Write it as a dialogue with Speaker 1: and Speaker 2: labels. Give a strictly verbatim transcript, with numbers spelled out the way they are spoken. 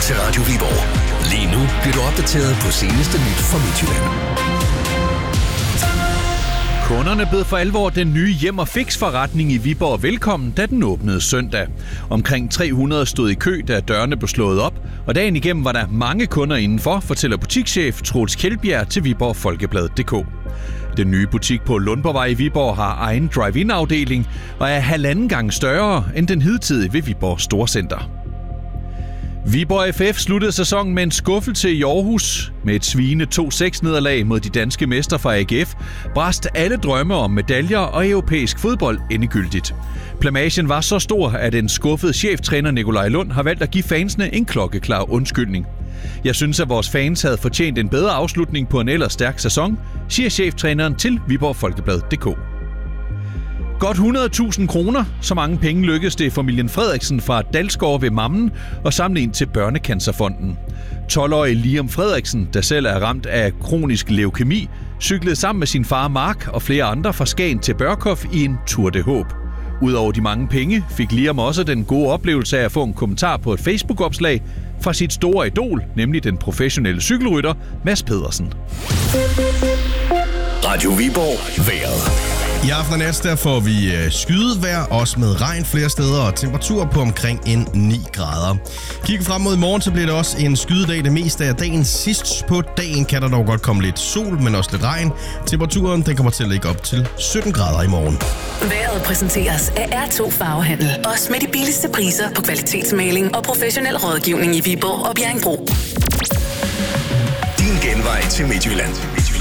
Speaker 1: til Radio Viborg. Lige nu bliver du opdateret på seneste nyt fra Midtjylland.
Speaker 2: Kunderne bød for alvor den nye Hjem og Fix forretning i Viborg velkommen, da den åbnede søndag. Omkring tre hundrede stod i kø, da dørene blev slået op, og dagen igennem var der mange kunder indenfor, fortæller butikschef Troels Kjeldbjerg til Viborg Folkeblad punktum d k. Den nye butik på Lundborgvej i Viborg har egen drive-in-afdeling og er halvanden gang større end den hidtidige ved Viborg Storcenter. Viborg F F sluttede sæsonen med en skuffelse i Aarhus. Med et svigende to seks nederlag mod de danske mestre fra A G F, brast alle drømme om medaljer og europæisk fodbold endegyldigt. Plamagen var så stor, at en skuffet cheftræner Nikolaj Lund har valgt at give fansene en klokkeklar undskyldning. Jeg synes, at vores fans havde fortjent en bedre afslutning på en ellers stærk sæson, siger cheftræneren til Viborg Folkeblad punktum d k. Godt hundrede tusind kroner, så mange penge lykkedes det familien Frederiksen fra Dalsgård ved Mammen og samle ind til Børnecancerfonden. tolv-årige Liam Frederiksen, der selv er ramt af kronisk leukemi, cyklede sammen med sin far Mark og flere andre fra Skagen til Børkhof i en Tour de Håb. Udover de mange penge fik Liam også den gode oplevelse af at få en kommentar på et Facebook-opslag fra sit store idol, nemlig den professionelle cykelrytter Mads Pedersen.
Speaker 1: Radio Viborg vejret.
Speaker 3: I aften og nat der får vi skydevejr, også med regn flere steder og temperatur på omkring en ni grader. Kigger frem mod i morgen, så bliver det også en skydedag det meste af dagen. Sidst på dagen kan der dog godt komme lidt sol, men også lidt regn. Temperaturen den kommer til at ligge op til sytten grader i morgen.
Speaker 4: Vejret præsenteres af R to Farvehandel. Også med de billigste priser på kvalitetsmaling og professionel rådgivning i Viborg og Bjerringbro.
Speaker 1: Din genvej til Midtjylland.